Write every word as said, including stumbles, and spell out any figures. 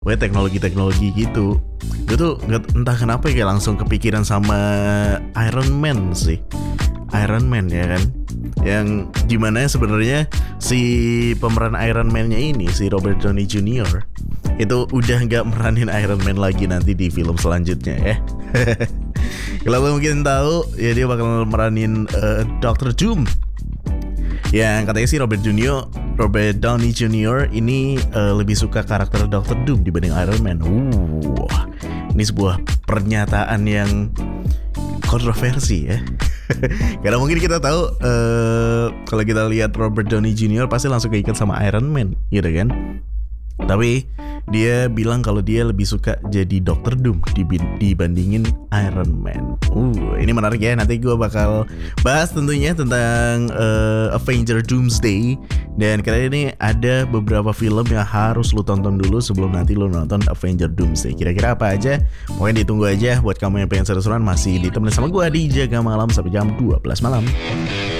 Pokoknya teknologi-teknologi gitu. Gue tuh nggak- entah kenapa kayak langsung kepikiran sama Iron Man sih. Iron Man ya kan, yang dimana sebenarnya si pemeran Iron Man-nya ini, si Robert Downey Junior itu udah nggak meranin Iron Man lagi nanti di film selanjutnya ya. Kalau lo mungkin tahu ya, dia bakal meranin uh, Doctor Doom. Yang katanya sih Robert Junior Robert Downey Junior ini uh, lebih suka karakter Doctor Doom dibanding Iron Man. Uh, ini sebuah pernyataan yang kontroversi ya. Karena mungkin kita tahu uh, kalau kita lihat Robert Downey Junior pasti langsung keikat sama Iron Man, gitu kan? Tapi dia bilang kalau dia lebih suka jadi Doctor Doom dibandingin Iron Man. Uh, ini menarik ya. Nanti gue bakal bahas tentunya tentang uh, Avenger Doomsday. Dan kali ini ada beberapa film yang harus lu tonton dulu sebelum nanti lu nonton Avenger Doomsday. Kira-kira apa aja? Pokoknya ditunggu aja. Buat kamu yang pengen seru-seruan, masih ditemenin sama gue di Jaga Malam sampai jam dua belas malam.